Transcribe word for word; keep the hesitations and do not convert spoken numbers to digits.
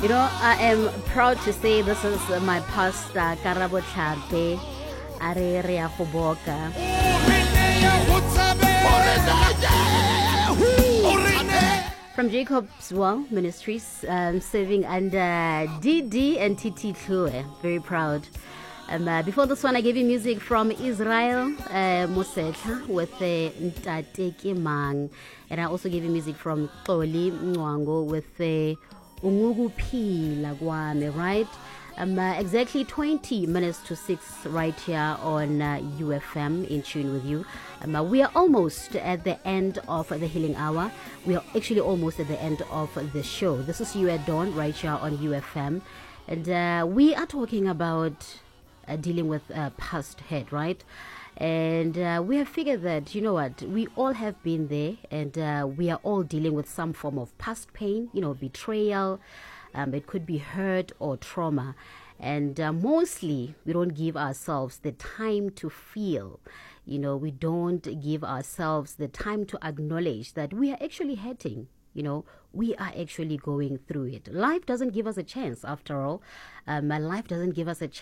You know, I am proud to say this is my pastor, Karabo Tlhape, Are Rea go boka. From Jacob's Well Ministries, um, serving under D D and T T Tlue. Very proud. Um, uh, before this one, I gave you music from Israel uh, Mosetla with uh, Ntate Kimang. And I also gave you music from Xoli Mngwango with uh, Ungukuphila Kwami, right? Um, uh, exactly twenty minutes to six right here on uh, U F M, in tune with you. Um, uh, we are almost at the end of the Healing Hour. We are actually almost at the end of the show. This is You at Dawn right here on U F M. And uh, we are talking about uh, dealing with uh, past hurt, right? And uh, we have figured that, you know what, we all have been there, and uh, we are all dealing with some form of past pain, you know, betrayal. Um, it could be hurt or trauma. And uh, mostly, we don't give ourselves the time to feel. You know, we don't give ourselves the time to acknowledge that we are actually hurting. You know, we are actually going through it. Life doesn't give us a chance, after all. Um, life doesn't give us a